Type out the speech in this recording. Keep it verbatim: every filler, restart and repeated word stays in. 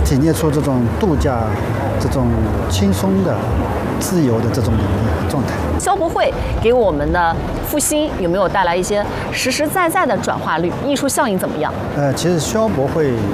体现出这种度假、这种轻松的、自由的这种状态。 消博会给我们的复兴有没有带来一些实实在在的转化率？艺术效应怎么样？ 呃，其实消博会